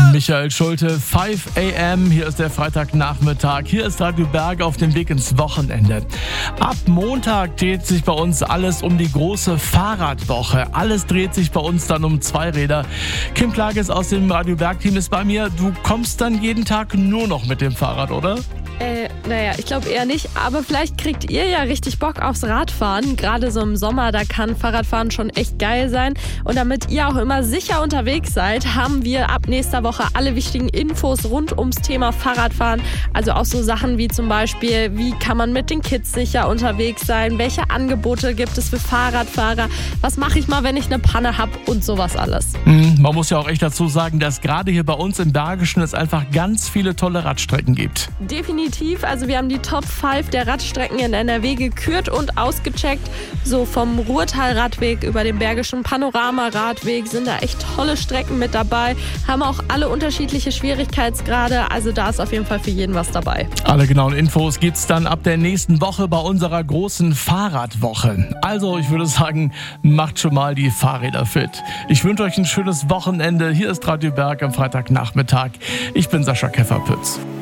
Michael Schulte, 5 a.m. Hier ist der Freitagnachmittag. Hier ist Radio Berg auf dem Weg ins Wochenende. Ab Montag dreht sich bei uns alles um die große Fahrradwoche. Alles dreht sich bei uns dann um Zweiräder. Kim Klages aus dem Radio Berg-Team ist bei mir. Du kommst dann jeden Tag nur noch mit dem Fahrrad, oder? Naja, ich glaube eher nicht, aber vielleicht kriegt ihr ja richtig Bock aufs Radfahren. Gerade so im Sommer, da kann Fahrradfahren schon echt geil sein. Und damit ihr auch immer sicher unterwegs seid, haben wir ab nächster Woche alle wichtigen Infos rund ums Thema Fahrradfahren. Also auch so Sachen wie zum Beispiel, wie kann man mit den Kids sicher unterwegs sein, welche Angebote gibt es für Fahrradfahrer, was mache ich mal, wenn ich eine Panne habe und sowas alles. Man muss ja auch echt dazu sagen, dass gerade hier bei uns im Bergischen es einfach ganz viele tolle Radstrecken gibt. Definitiv, also wir haben die Top 5 der Radstrecken in NRW gekürt und ausgecheckt. So vom Ruhrtal-Radweg über den Bergischen Panorama-Radweg sind da echt tolle Strecken mit dabei. Haben auch alle unterschiedliche Schwierigkeitsgrade, also da ist auf jeden Fall für jeden was dabei. Alle genauen Infos gibt's dann ab der nächsten Woche bei unserer großen Fahrradwoche. Also ich würde sagen, macht schon mal die Fahrräder fit. Ich wünsche euch ein schönes Wochenende. Hier ist Radio Berg am Freitagnachmittag. Ich bin Sascha Käfer-Pütz.